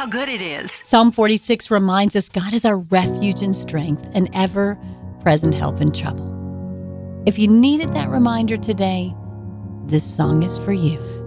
good it is. Psalm 46 reminds us God is our refuge and strength, an ever-present help in trouble. If you needed that reminder today, this song is for you.